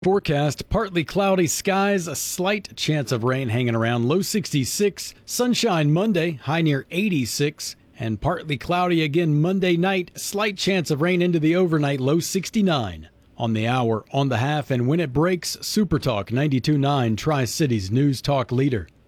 Forecast, partly cloudy skies, a slight chance of rain hanging around, low 66. Sunshine Monday, high near 86. And partly cloudy again Monday night, slight chance of rain into the overnight, low 69. On the hour, on the half, and when it breaks, Super Talk 92.9, Tri-Cities News Talk leader.